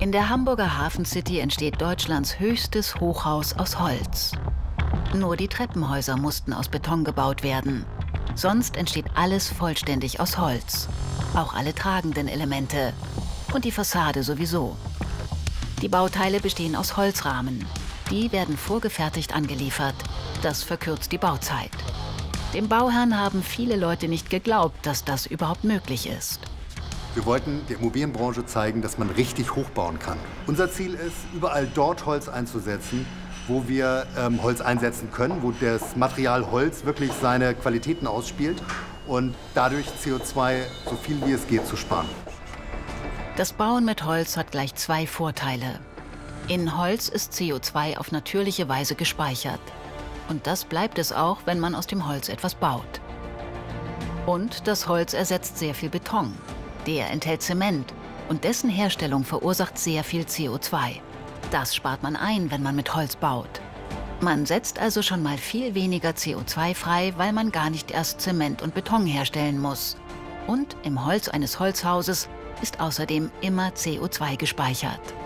In der Hamburger Hafencity entsteht Deutschlands höchstes Hochhaus aus Holz. Nur die Treppenhäuser mussten aus Beton gebaut werden. Sonst entsteht alles vollständig aus Holz. Auch alle tragenden Elemente. Und die Fassade sowieso. Die Bauteile bestehen aus Holzrahmen. Die werden vorgefertigt angeliefert. Das verkürzt die Bauzeit. Dem Bauherrn haben viele Leute nicht geglaubt, dass das überhaupt möglich ist. Wir wollten der Immobilienbranche zeigen, dass man richtig hochbauen kann. Unser Ziel ist, überall dort Holz einzusetzen, wo wir Holz einsetzen können, wo das Material Holz wirklich seine Qualitäten ausspielt und dadurch CO2 so viel wie es geht zu sparen. Das Bauen mit Holz hat gleich zwei Vorteile. In Holz ist CO2 auf natürliche Weise gespeichert. Und das bleibt es auch, wenn man aus dem Holz etwas baut. Und das Holz ersetzt sehr viel Beton. Der enthält Zement und dessen Herstellung verursacht sehr viel CO2. Das spart man ein, wenn man mit Holz baut. Man setzt also schon mal viel weniger CO2 frei, weil man gar nicht erst Zement und Beton herstellen muss. Und im Holz eines Holzhauses ist außerdem immer CO2 gespeichert.